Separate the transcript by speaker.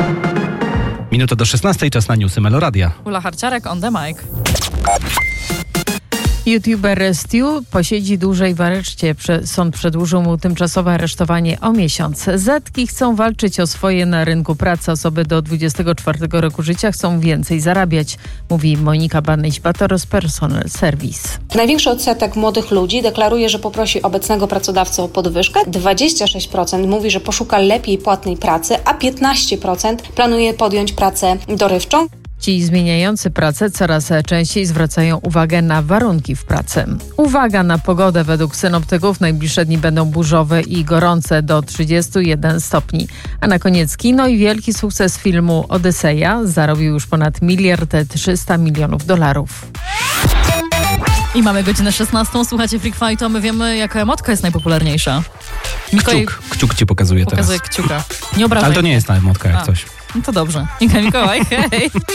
Speaker 1: Minuta do 16, czas na newsy Meloradia.
Speaker 2: Ula Harciarek on the mic.
Speaker 3: YouTuber Stu posiedzi dłużej w areszcie. Sąd przedłużył mu tymczasowe aresztowanie o miesiąc. Zetki chcą walczyć o swoje na rynku pracy. Osoby do 24 roku życia chcą więcej zarabiać, mówi Monika Banyś-Bator z Personal Service.
Speaker 4: Największy odsetek młodych ludzi deklaruje, że poprosi obecnego pracodawcę o podwyżkę. 26% mówi, że poszuka lepiej płatnej pracy, a 15% planuje podjąć pracę dorywczą.
Speaker 3: Ci zmieniający pracę coraz częściej zwracają uwagę na warunki w pracy. Uwaga na pogodę. Według synoptyków najbliższe dni będą burzowe i gorące do 31 stopni. A na koniec kino i wielki sukces filmu Odyseja. Zarobił już ponad $1,300 milionów.
Speaker 2: I mamy godzinę 16. Słuchacie Freak Fightu, a my wiemy, jaka emotka jest najpopularniejsza.
Speaker 1: Kciuk ci pokazuje teraz.
Speaker 2: Pokazuje kciuka. Nie obrażaj.
Speaker 1: Ale to nie jest ta emotka jak coś.
Speaker 2: No to dobrze. Mikołaj, hej.